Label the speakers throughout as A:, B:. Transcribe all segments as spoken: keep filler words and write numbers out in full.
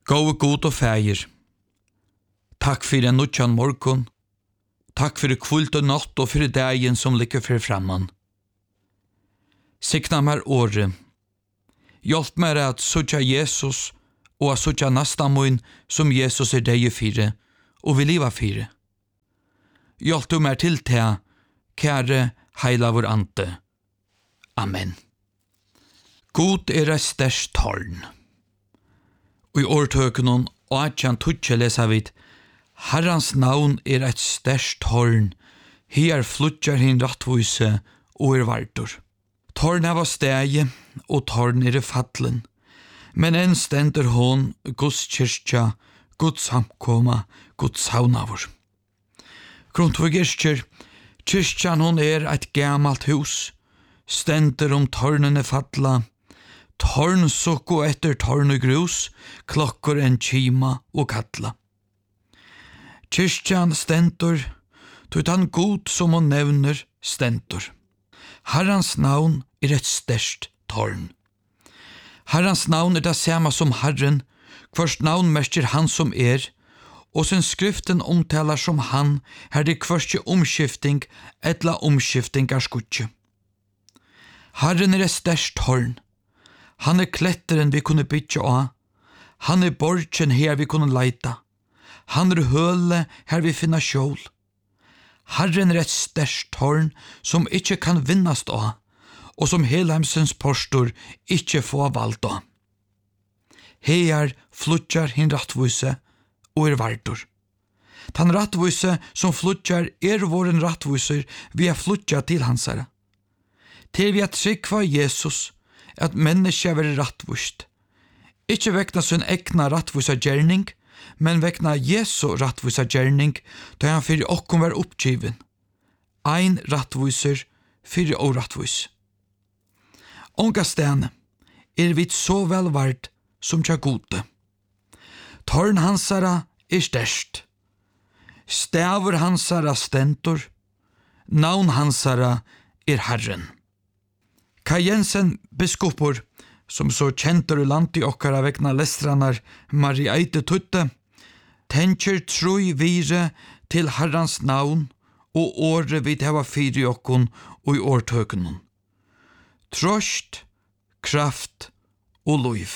A: Gåe god og fægir. Takk fyrir en nutjan morgon. Takk fyrir kvult og natt og fyrir dagen som ligger fyrir framman. Sikna mer åre. Hjelp mer at sutja Jesus og at sutja nasta mun som Jesus er deg fire og vil liva fire. Hjelp du mer til te, kære heila vår ante. Amen. God er et størst tårn. Og i årtøkenen og at han tutsi lesa vid, Herrans navn er et størst tårn, her flutjar hin rattvise og er vartor. Tårn var stegi, og tårn er fallen, men enn stender hon Guds kyrkja, Guds samkoma, Guds saunavur. Grundtvig Kirkjer, kyrkjan hon er et gamalt hus, stender om tårnene falla, tårn sukko etter tårn og grus, klokkor en kima og kalla. Kyrkjan stendur, tog han god som hon nevner stendur. Herrans navn er et størst tårn. Herrans navn er det samme som Herren, kvørst navn merker han som er, og sin skriften omtalar som han, her det kvørste omskifting, etla omskifting er skutje. Herren er et størst tårn. Han er kletteren vi kunne bytja av. Han er borgen her vi kunne leita. Han er høle her vi finna skjål. Herren er et størst tårn som ikkje kan vinnast av, og som helheimsens postor ikkje få valgt av. Her flutjar hin rattvise og er vartor. Den rattvise som flutjar er våren rattviser vi er flutja til hansara. Til vi er tryggva Jesus, at menneska være rattvist. Ikkje vekna sin egna rattvisa gjerning, men vekna Jesu rattvisa gjerning, da han fyrir okkom var oppgiven. Ein rattviser fyrir oratvis. Onga stene er vi så vel vart som tja gode. Tårn hansara er størst. Stavur hansara stentor. Navn hansara er Herren. Kai Jensen, biskopor, som så kjentur i land i okkara vegna lestranar Mariaite Tutte, tenker troi vire til Herrans navn og åre vid heva fyri okkon og i årtøkenen. Trost, kraft og loiv.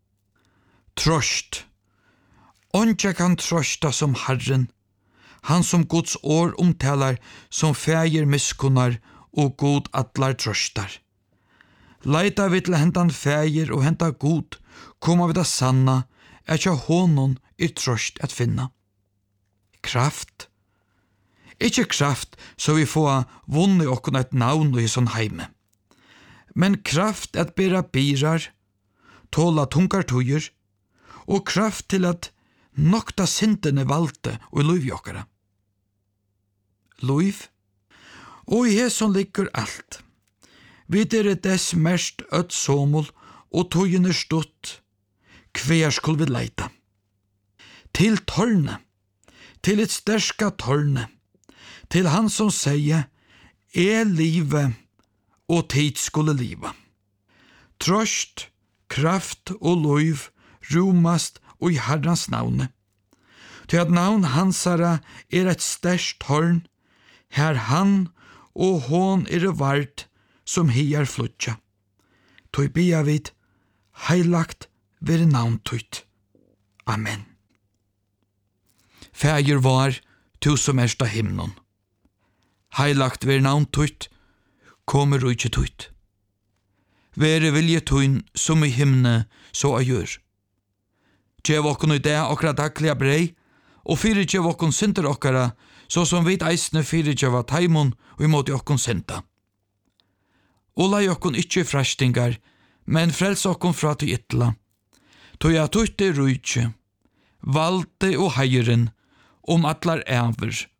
A: Trost. Ondja kan trosta som Herren, han som Guds år omtalar som fægir miskunnar og god atlar trostar. Leita vi til hentan fægir og henta god, koma vi da sanna, at ja honon er trost at finna. Kraft. Ikkje kraft så vi får vunni okkon et navn i sånn heime. Men kraft at bera birar, tåla tungar tøyer, og kraft til at nokta sintene valde og luiv jokkara. Luiv? Og i hesson ligger alt. Vi er dess mest ødt somol, og tøyen er stått. Hver skulle vi leita? Til tårne, til et sterska tårne, til han som sier, er livet, og tid skulle liva. Trost, kraft og loiv romast og i Herrans navne. Til at navn hansara er et sterkt tårn, her han og hon er vart, som hiar flutja. Toi bia vid, heilagt vere navntøyt. Amen. Fægir var, tu som erst av himnon. Heilagt vere navntøyt, kommer og ikkje tøyt. Vere vilje tøyn som i himne, så a gjør. Gjev okkon i det okra daglige brei, og fyrir gjev okkon synder okkara, så som vid eisne fyrir gjev at heimon, og imot okkon synda. Og lai okkon ikkje frastingar, men frels okkon fra til ytla. Tøy at tøyte rujtje, valde og heiren, om atlar æver,